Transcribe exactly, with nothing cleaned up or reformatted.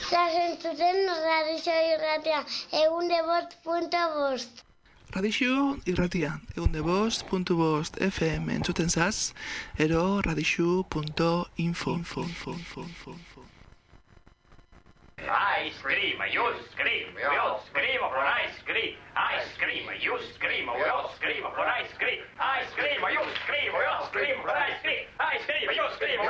Zazentzuten radixo irratia, egun de bost punto bost. Radixu irratia, egun de bost puntu bost F M entzuten zaz, ero radixu punto info. Info, info, info, info, info. Ice cream, you scream, you scream for ice cream. Ice cream, you scream, you scream for ice cream.